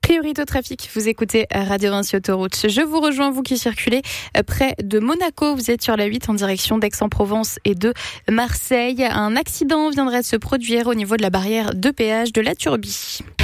Priorité au trafic, vous écoutez Radio Vinci Autoroute. Je vous rejoins, vous qui circulez près de Monaco. Vous êtes sur la 8 en direction d'Aix-en-Provence et de Marseille. Un accident viendrait de se produire au niveau de la barrière de péage de la Turbie.